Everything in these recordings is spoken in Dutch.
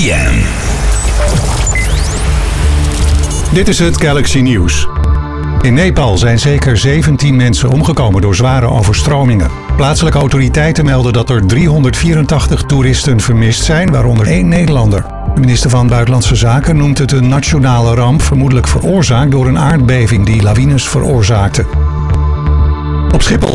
FM. Dit is het Galaxy Nieuws. In Nepal zijn zeker 17 mensen omgekomen door zware overstromingen. Plaatselijke autoriteiten melden dat er 384 toeristen vermist zijn, waaronder 1 Nederlander. De minister van Buitenlandse Zaken noemt het een nationale ramp, vermoedelijk veroorzaakt door een aardbeving die lawines veroorzaakte. Op Schiphol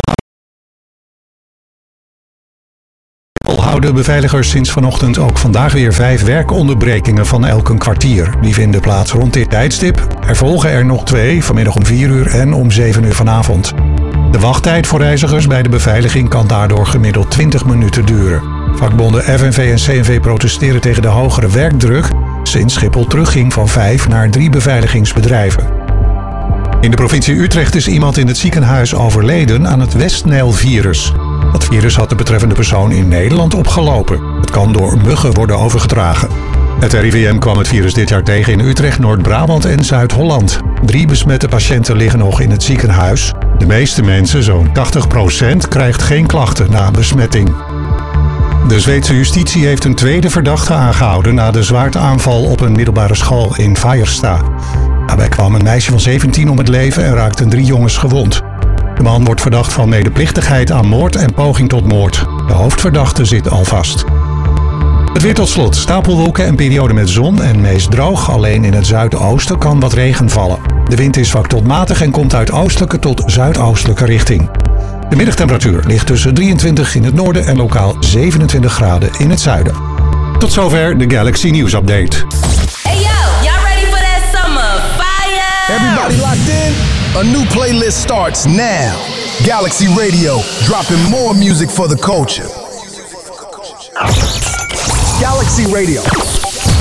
houden beveiligers sinds vanochtend ook vandaag weer 5 werkonderbrekingen van elk een kwartier. Die vinden plaats rond dit tijdstip. Er volgen er nog 2, vanmiddag om 4 uur en om 7 uur vanavond. De wachttijd voor reizigers bij de beveiliging kan daardoor gemiddeld 20 minuten duren. Vakbonden FNV en CNV protesteren tegen de hogere werkdruk sinds Schiphol terugging van 5 naar 3 beveiligingsbedrijven. In de provincie Utrecht is iemand in het ziekenhuis overleden aan het Westnijl-virus. Dat virus had de betreffende persoon in Nederland opgelopen. Het kan door muggen worden overgedragen. Het RIVM kwam het virus dit jaar tegen in Utrecht, Noord-Brabant en Zuid-Holland. 3 besmette patiënten liggen nog in het ziekenhuis. De meeste mensen, zo'n 80%, krijgt geen klachten na besmetting. De Zweedse justitie heeft een tweede verdachte aangehouden na de zwaarteaanval op een middelbare school in Fagersta. Daarbij kwam een meisje van 17 om het leven en raakten 3 jongens gewond. De man wordt verdacht van medeplichtigheid aan moord en poging tot moord. De hoofdverdachte zit al vast. Het weer tot slot. Stapelwolken en periode met zon en meest droog. Alleen in het zuidoosten kan wat regen vallen. De wind is zwak tot matig en komt uit oostelijke tot zuidoostelijke richting. De middagtemperatuur ligt tussen 23 in het noorden en lokaal 27 graden in het zuiden. Tot zover de Galaxy News Update. Hey yo, y'all ready for that summer fire? Everybody locked in? A new playlist starts now. Galaxy Radio, dropping more music for the culture. Galaxy Radio.